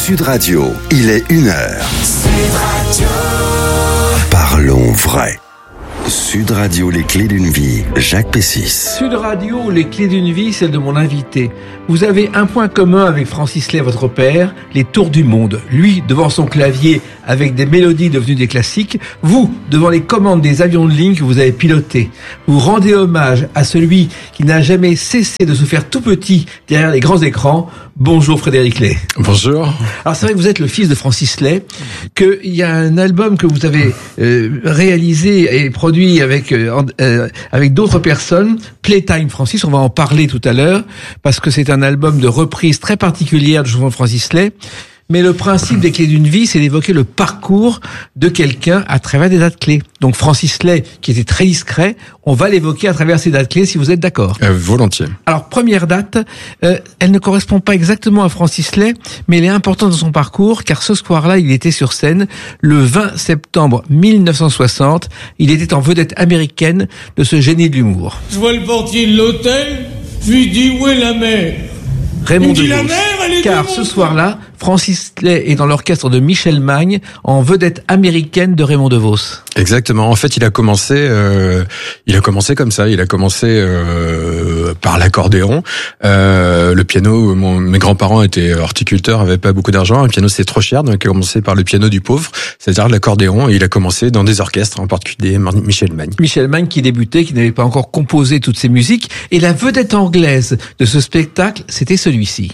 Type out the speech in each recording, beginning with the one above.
Sud Radio, il est 1h. Sud Radio. Parlons vrai. Sud Radio, les clés d'une vie, Jacques Pessis. Sud Radio, les clés d'une vie, celle de mon invité. Vous avez un point commun avec Francis Lay, votre père, les tours du monde. Lui, devant son clavier, avec des mélodies devenues des classiques. Vous, devant les commandes des avions de ligne que vous avez pilotés. Vous rendez hommage à celui qui n'a jamais cessé de se faire tout petit derrière les grands écrans. Bonjour Frédéric Lay. Bonjour. Alors c'est vrai que vous êtes le fils de Francis Lay, qu'il y a un album que vous avez réalisé et produit avec d'autres personnes, Playtime Francis, on va en parler tout à l'heure, parce que c'est un album de reprise très particulière de chansons de Francis Lay. Mais le principe des clés d'une vie, c'est d'évoquer le parcours de quelqu'un à travers des dates clés. Donc Francis Lay, qui était très discret, on va l'évoquer à travers ces dates clés, si vous êtes d'accord. Volontiers. Alors, première date, elle ne correspond pas exactement à Francis Lay, mais elle est importante dans son parcours, car ce soir-là, il était sur scène le 20 septembre 1960. Il était en vedette américaine de ce génie de l'humour. Je vois le portier de l'hôtel, je lui dis où est la mer. Raymond DeVos. Car ce soir-là, Francis Lay est dans l'orchestre de Michel Magne, en vedette américaine de Raymond DeVos. Exactement. En fait, il a commencé comme ça. Il a commencé par l'accordéon. Le piano, mes grands-parents étaient horticulteurs, avaient pas beaucoup d'argent. Un piano, c'est trop cher, donc il a commencé par le piano du pauvre, c'est-à-dire l'accordéon. Et il a commencé dans des orchestres, en particulier Michel Magne. Michel Magne qui débutait, qui n'avait pas encore composé toutes ses musiques. Et la vedette anglaise de ce spectacle, c'était celui-ci.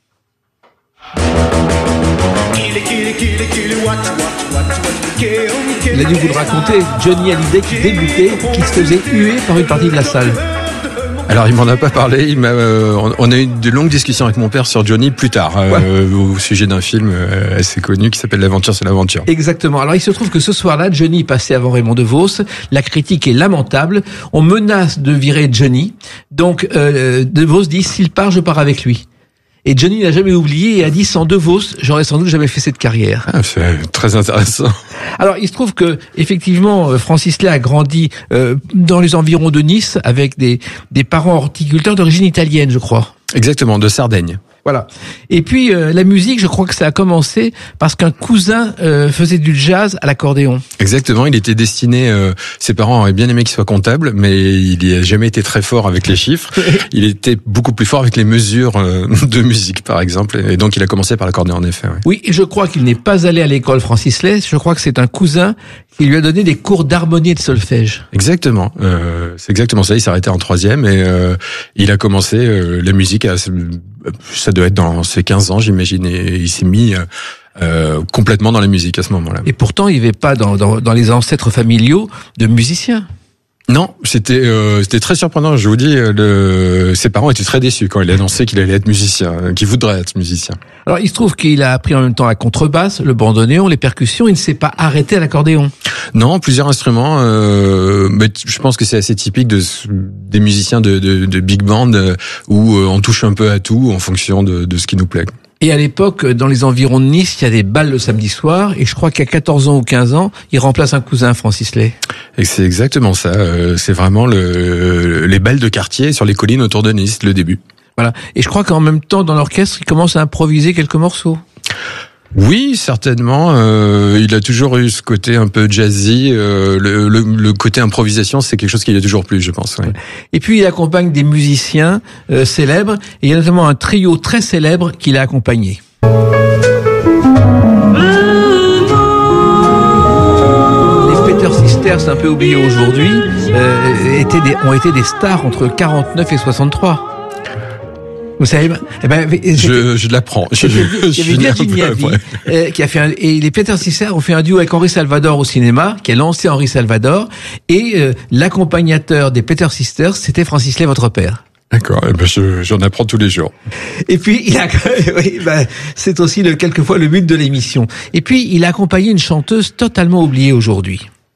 Il a dû vous le raconter, Johnny Hallyday qui débutait, qui se faisait huer par une partie de la salle. Alors il m'en a pas parlé, on a eu de longues discussions avec mon père sur Johnny plus tard, au sujet d'un film assez connu qui s'appelle L'aventure c'est l'aventure. Exactement. Alors il se trouve que ce soir-là, Johnny passait avant Raymond DeVos, la critique est lamentable, on menace de virer Johnny, donc DeVos dit s'il part, je pars avec lui. Et Johnny n'a jamais oublié et a dit sans DeVos, j'aurais sans doute jamais fait cette carrière. Ah, c'est très intéressant. Alors, il se trouve que effectivement, Francis Lay a grandi dans les environs de Nice avec des parents horticulteurs d'origine italienne, je crois. Exactement, de Sardaigne. Voilà. Et puis la musique, je crois que ça a commencé parce qu'un cousin faisait du jazz à l'accordéon. Exactement, il était destiné. Ses parents auraient bien aimé qu'il soit comptable, mais il n'y a jamais été très fort avec les chiffres. Il était beaucoup plus fort avec les mesures de musique, par exemple. Et donc il a commencé par l'accordéon, en effet. Ouais. Oui, et je crois qu'il n'est pas allé à l'école Francis Lay. Je crois que c'est un cousin qui lui a donné des cours d'harmonie et de solfège. Exactement. C'est exactement ça. Il s'est arrêté en 3e et il a commencé la musique à ça doit être dans ses 15 ans, j'imagine, et il s'est mis complètement dans la musique à ce moment-là. Et pourtant, il n'y avait pas dans les ancêtres familiaux de musiciens. Non, c'était très surprenant. Je vous dis, ses parents étaient très déçus quand il a annoncé qu'il allait être musicien, qu'il voudrait être musicien. Alors, il se trouve qu'il a appris en même temps la contrebasse, le bandoneon, les percussions. Il ne s'est pas arrêté à l'accordéon. Non, plusieurs instruments. Mais je pense que c'est assez typique des musiciens de big band où on touche un peu à tout en fonction de ce qui nous plaît. Et à l'époque, dans les environs de Nice, il y a des balles le samedi soir, et je crois qu'à 14 ans ou 15 ans, il remplace un cousin, Francis Lay. Et c'est exactement ça. C'est vraiment les balles de quartier sur les collines autour de Nice, le début. Voilà. Et je crois qu'en même temps, dans l'orchestre, il commence à improviser quelques morceaux. Oui, certainement. Il a toujours eu ce côté un peu jazzy. Le côté improvisation, c'est quelque chose qu'il a toujours plu, je pense. Oui. Et puis, il accompagne des musiciens célèbres. Et il y a notamment un trio très célèbre qu'il a accompagné. Les Peter Sisters, un peu oubliés aujourd'hui, ont été des stars entre 49 et 63. Vous savez, je l'apprends. Il y avait Virginia Lee qui a fait et les Peter Sisters ont fait un duo avec Henri Salvador au cinéma, qui a lancé Henri Salvador, et l'accompagnateur des Peter Sisters, c'était Francis Lay, votre père. D'accord, j'en apprends tous les jours. Et puis c'est aussi quelquefois le but de l'émission. Et puis il a accompagné une chanteuse totalement oubliée aujourd'hui.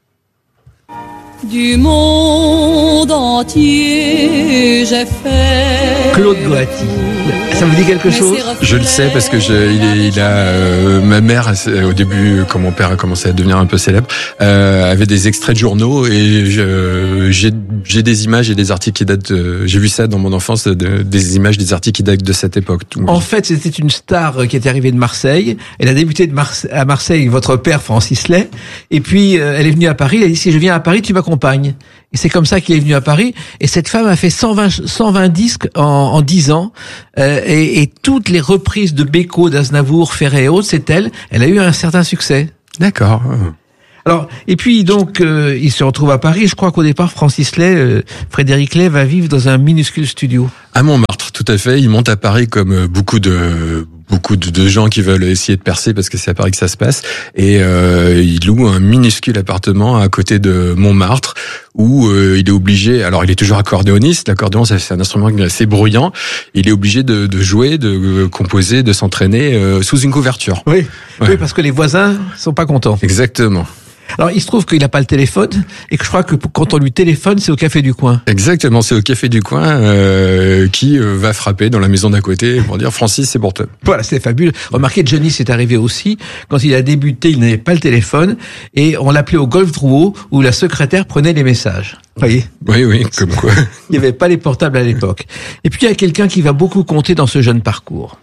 Du monde entier, j'ai fait Claude Goatti. Ça vous dit quelque chose? Je le sais parce que il a ma mère au début, quand mon père a commencé à devenir un peu célèbre, avait des extraits de journaux et j'ai des images et des articles qui datent. J'ai vu ça dans mon enfance, des images, des articles qui datent de cette époque. En fait, c'était une star qui était arrivée de Marseille. Elle a débuté à Marseille, votre père Francis Lay, et puis elle est venue à Paris. Elle a dit si je viens à Paris, tu m'accompagnes. Et c'est comme ça qu'il est venu à Paris. Et cette femme a fait 120 disques en 10 ans. Et toutes les reprises de Beko, d'Aznavour, Ferré et autres, c'est elle. Elle a eu un certain succès. D'accord. Alors, et puis donc, il se retrouve à Paris. Je crois qu'au départ, Francis Lay, Frédéric Lay, va vivre dans un minuscule studio. À Montmartre, tout à fait. Il monte à Paris comme beaucoup de gens qui veulent essayer de percer parce que c'est à Paris que ça se passe. Et il loue un minuscule appartement à côté de Montmartre où il est obligé. Alors, il est toujours accordéoniste. L'accordéon, c'est un instrument assez bruyant. Il est obligé de jouer, de composer, de s'entraîner sous une couverture. Oui, ouais. Oui, parce que les voisins sont pas contents. Exactement. Alors, il se trouve qu'il n'a pas le téléphone et que je crois que quand on lui téléphone, c'est au café du coin. Exactement, c'est au café du coin qui va frapper dans la maison d'à côté pour dire Francis, c'est pour toi. Voilà, c'est fabuleux. Remarquez, Johnny c'est arrivé aussi. Quand il a débuté, il n'avait pas le téléphone et on l'appelait au Golf Drouot où la secrétaire prenait les messages. Vous voyez ? Oui, comme quoi. Il n'y avait pas les portables à l'époque. Et puis il y a quelqu'un qui va beaucoup compter dans ce jeune parcours.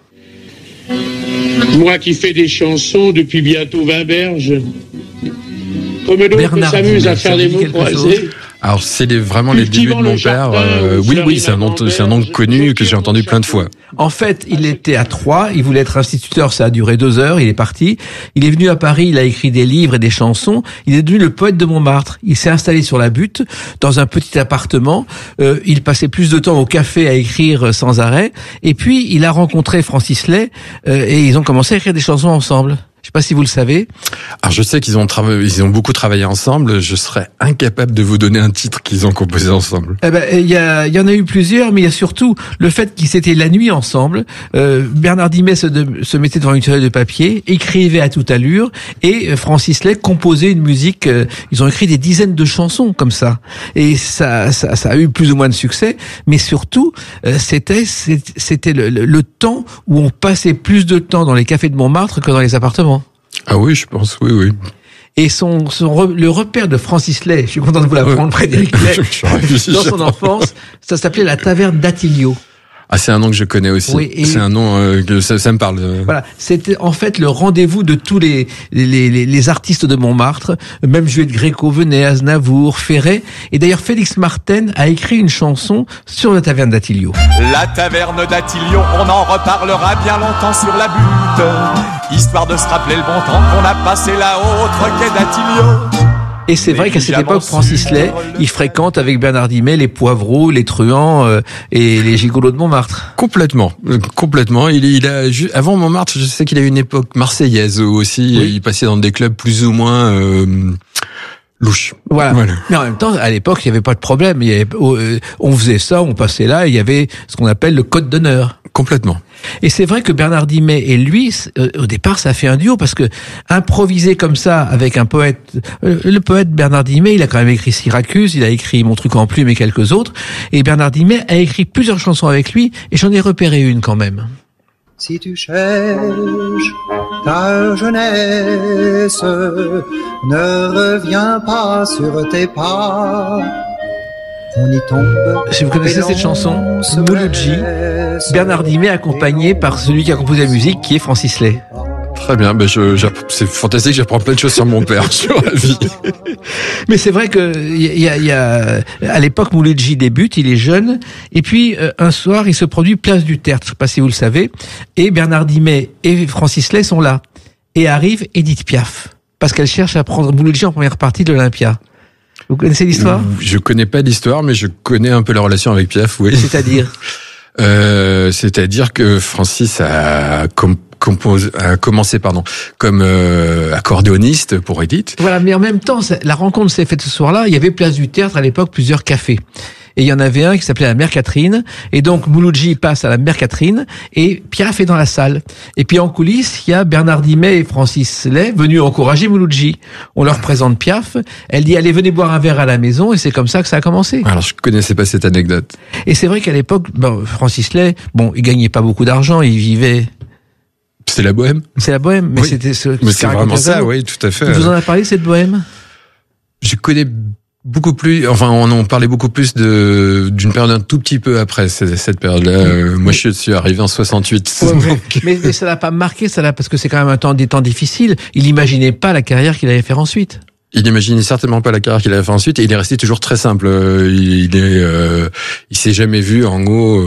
Moi qui fais des chansons depuis bientôt 20 berges. Comme d'autres s'amusent à faire des mots croisés. Alors c'est vraiment les débuts de mon père. Oui, c'est un nom connu que j'ai entendu plein de fois. En fait, il était à Troyes, il voulait être instituteur, ça a duré 2 heures, il est parti. Il est venu à Paris, il a écrit des livres et des chansons. Il est devenu le poète de Montmartre. Il s'est installé sur la butte, dans un petit appartement. Il passait plus de temps au café à écrire sans arrêt. Et puis, il a rencontré Francis Lay et ils ont commencé à écrire des chansons ensemble. Je sais pas si vous le savez. Alors je sais qu'ils ont beaucoup travaillé ensemble. Je serais incapable de vous donner un titre qu'ils ont composé ensemble. Eh ben, il y en a eu plusieurs, mais il y a surtout le fait qu'ils étaient la nuit ensemble. Bernard Dimet se mettait devant une feuille de papier, écrivait à toute allure, et Francis Lay composait une musique. Ils ont écrit des dizaines de chansons comme ça, et ça a eu plus ou moins de succès. Mais surtout, c'était le temps où on passait plus de temps dans les cafés de Montmartre que dans les appartements. Ah oui, je pense, oui. Et le repère de Francis Lay, je suis content de vous l'apprendre, Frédéric Lay, dans son enfance, ça s'appelait la taverne d'Attilio. Ah, c'est un nom que je connais aussi. Oui, c'est un nom que ça me parle. Voilà, c'était en fait le rendez-vous de tous les artistes de Montmartre. Même Juliette Gréco venait, Aznavour, Ferré. Et d'ailleurs, Félix Marten a écrit une chanson sur la taverne d'Attilio. La taverne d'Attilio, on en reparlera bien longtemps sur la butte, histoire de se rappeler le bon temps qu'on a passé là-haut au troquet d'Attilio. Et c'est vrai qu'à cette époque, Francis Lay, il fréquente avec Bernard Dimet les poivreaux, les truands et les gigolos de Montmartre. Complètement. Il a avant Montmartre, je sais qu'il a eu une époque marseillaise aussi. Oui. Il passait dans des clubs plus ou moins louches. Voilà. Mais en même temps, à l'époque, il n'y avait pas de problème. On faisait ça, on passait là. Il y avait ce qu'on appelle le code d'honneur. Complètement. Et c'est vrai que Bernard Dimet et lui, au départ, ça a fait un duo parce que improviser comme ça avec un poète, le poète Bernard Dimet, il a quand même écrit Syracuse, il a écrit Mon truc en plume et quelques autres. Et Bernard Dimet a écrit plusieurs chansons avec lui et j'en ai repéré une quand même. Si tu cherches ta jeunesse, ne reviens pas sur tes pas. On y tombe. Si vous connaissez cette chanson, Mouloudji, Bernard Dimet accompagné par celui qui a composé la musique, qui est Francis Lay. Très bien, c'est fantastique, j'apprends plein de choses sur mon père, sur la vie. Mais c'est vrai que à l'époque, Mouloudji débute, il est jeune, et puis un soir, il se produit place du Tertre, je sais pas si vous le savez, et Bernard Dimet et Francis Lay sont là, et arrive Edith Piaf, parce qu'elle cherche à prendre Mouloudji en première partie de l'Olympia. Vous connaissez l'histoire ? Je connais pas l'histoire, mais je connais un peu la relation avec Piaf, oui. C'est-à-dire c'est-à-dire que Francis a commencé comme accordéoniste pour Edith. Voilà, mais en même temps, la rencontre s'est faite ce soir-là. Il y avait place du Tertre à l'époque, plusieurs cafés. et il y en avait un qui s'appelait la Mère Catherine, et donc Mouloudji passe à la Mère Catherine, et Piaf est dans la salle. Et puis en coulisses, il y a Bernard Dimet et Francis Lay venus encourager Mouloudji. On leur présente Piaf, elle dit allez venez boire un verre à la maison, et c'est comme ça que ça a commencé. Alors je connaissais pas cette anecdote. Et c'est vrai qu'à l'époque, Francis Lay, il gagnait pas beaucoup d'argent, il vivait... C'est la bohème. C'est la bohème, mais oui. c'était mais c'est vraiment ça, oui, tout à fait. Vous en avez parlé, cette bohème? Je connais beaucoup plus, enfin, on en parlait beaucoup plus d'une période un tout petit peu après cette période-là. Moi, je suis arrivé en 68. Ouais, mais ça l'a pas marqué, parce que c'est quand même des temps difficiles. Il n'imaginait pas la carrière qu'il allait faire ensuite. Il n'imaginait certainement pas la carrière qu'il allait faire ensuite, et il est resté toujours très simple. Il s'est jamais vu en gros.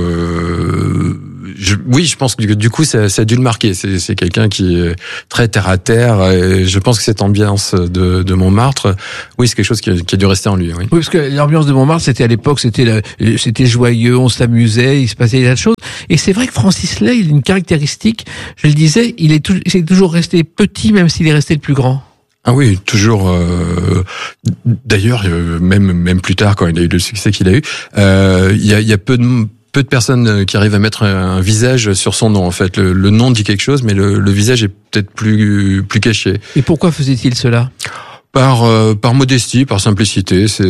Oui, je pense que du coup, ça a dû le marquer. C'est quelqu'un qui est très terre à terre. Et je pense que cette ambiance de Montmartre, oui, c'est quelque chose qui a dû rester en lui. Oui, parce que l'ambiance de Montmartre, c'était à l'époque, c'était joyeux, on s'amusait, il se passait des tas de choses. Et c'est vrai que Francis Lay, il a une caractéristique. Je le disais, il est toujours resté petit, même s'il est resté le plus grand. Ah oui, toujours. D'ailleurs, même plus tard, quand il a eu le succès qu'il a eu, il y a peu de personnes qui arrivent à mettre un visage sur son nom. En fait, le nom dit quelque chose, mais le visage est peut-être plus caché. Et pourquoi faisait-il cela ? Par modestie, par simplicité. C'est,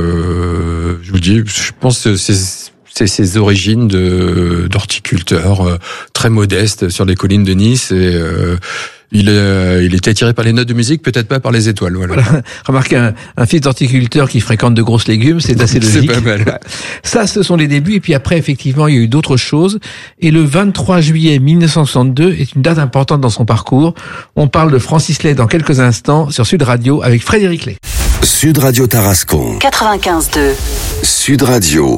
je vous dis, je pense que c'est ses origines d'horticulteur très modeste sur les collines de Nice, et il était attiré par les notes de musique, peut-être pas par les étoiles. Voilà. Remarquez, un fils d'horticulteur qui fréquente de grosses légumes, c'est assez logique. C'est pas mal. Ça, ce sont les débuts. Et puis après, effectivement, il y a eu d'autres choses. Et le 23 juillet 1962 est une date importante dans son parcours. On parle de Francis Lay dans quelques instants sur Sud Radio avec Frédéric Lay. Sud Radio Tarascon. 95.2. Sud Radio.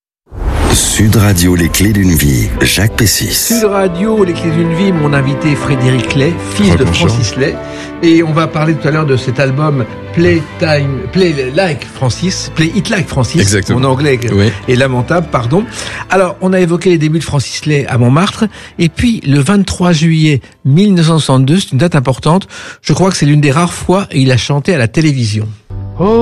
Sud Radio, les clés d'une vie, Jacques Pessis. Sud Radio, les clés d'une vie, mon invité Frédéric Lay, fils de Francis Lay. Et on va parler tout à l'heure de cet album Play It Like Francis. Exactement. Mon anglais est lamentable, pardon. Alors, on a évoqué les débuts de Francis Lay à Montmartre. Et puis, le 23 juillet 1962, c'est une date importante. Je crois que c'est l'une des rares fois où il a chanté à la télévision.